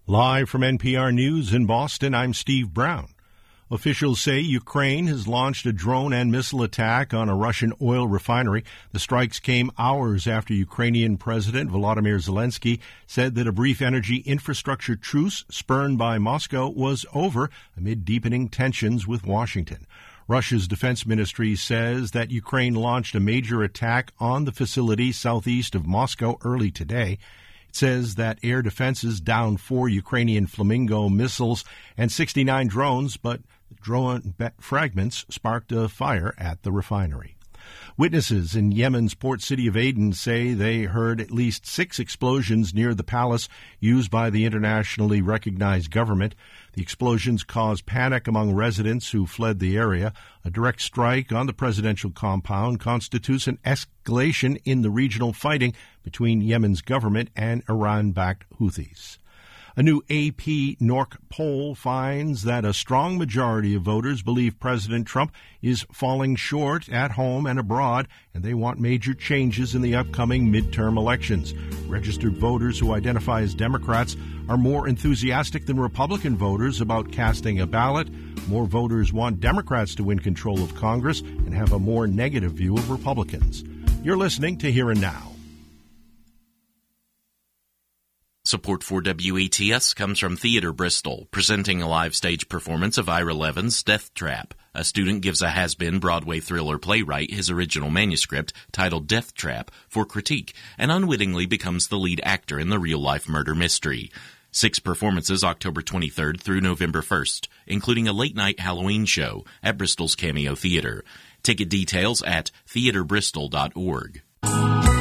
Live from NPR News in Boston, I'm Steve Brown. Officials say Ukraine has launched a drone and missile attack on a Russian oil refinery. The strikes came hours after Ukrainian President Volodymyr Zelensky said that a brief energy infrastructure truce spurned by Moscow was over amid deepening tensions with Washington. Russia's defense ministry says that Ukraine launched a major attack on the facility southeast of Moscow early today. It says that air defenses downed 4 Ukrainian Flamingo missiles and 69 drones, but drone fragments sparked a fire at the refinery. Witnesses in Yemen's port city of Aden say they heard at least 6 explosions near the palace used by the internationally recognized government. The explosions caused panic among residents who fled the area. A direct strike on the presidential compound constitutes an escalation in the regional fighting between Yemen's government and Iran-backed Houthis. A new AP NORC poll finds that a strong majority of voters believe President Trump is falling short at home and abroad, and they want major changes in the upcoming midterm elections. Registered voters who identify as Democrats are more enthusiastic than Republican voters about casting a ballot. More voters want Democrats to win control of Congress and have a more negative view of Republicans. You're listening to Here and Now. Support for WETS comes from Theatre Bristol, presenting a live stage performance of Ira Levin's Death Trap. A student gives a has-been Broadway thriller playwright his original manuscript, titled Death Trap, for critique, and unwittingly becomes the lead actor in the real-life murder mystery. 6 performances October 23rd through November 1st, including a late-night Halloween show at Bristol's Cameo Theatre. Ticket details at theatrebristol.org.